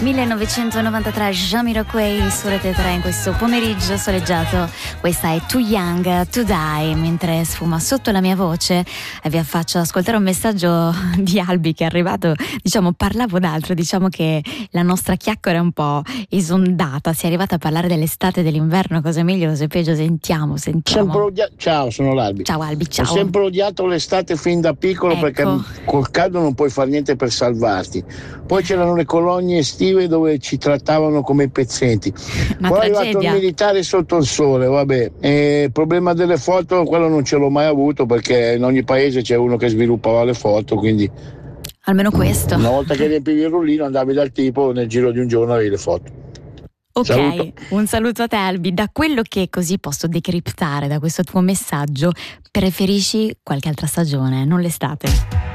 1993, Jamiroquai su Rete 3 in questo pomeriggio soleggiato. Questa è Too Young to Die, mentre sfuma sotto la mia voce e vi faccio ascoltare un messaggio di Albi che è arrivato. Parlavo d'altro, che la nostra chiacchiera è un po' esondata, si è arrivata a parlare dell'estate e dell'inverno, cosa è meglio, cosa è peggio, sentiamo. Ciao, sono l'Albi. Ciao Albi, ciao. Ho sempre odiato l'estate fin da piccolo, perché col caldo non puoi fare niente per salvarti. Poi c'erano le colonie estive dove ci trattavano come pezzenti. Poi è arrivato il militare sotto il sole, vabbè. Il problema delle foto, quello non ce l'ho mai avuto, perché in ogni paese c'è uno che sviluppava le foto, quindi almeno questo. Una volta che riempivi il rullino andavi dal tipo, nel giro di un giorno avevi le foto. Ok, Saluto. Un saluto a te Albi. Da quello che così posso decriptare da questo tuo messaggio, preferisci qualche altra stagione, non l'estate?